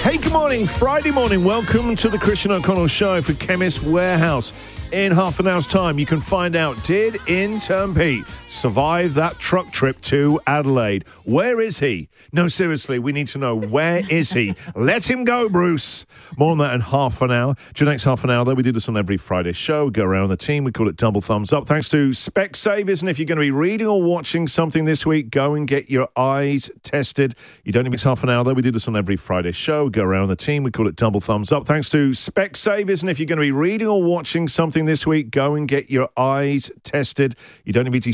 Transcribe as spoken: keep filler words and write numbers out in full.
Hey, good morning. Friday morning. Welcome to the Christian O'Connell Show for Chemist Warehouse. In half an hour's time, you can find out, did Intern Pete survive that truck trip to Adelaide? Where is he? No, seriously, we need to know, where is he? Let him go, Bruce. More on that in half an hour. To the next half an hour, though, we do this on every Friday show. We go around the team. We call it Double Thumbs Up. Thanks to Specsavers. And if you're going to be reading or watching something this week, go and get your eyes tested. You don't need to miss half an hour, though. We do this on every Friday show. We go around the team. We call it Double Thumbs Up. Thanks to Specsavers. And if you're going to be reading or watching something this week, go and get your eyes tested. You don't need to be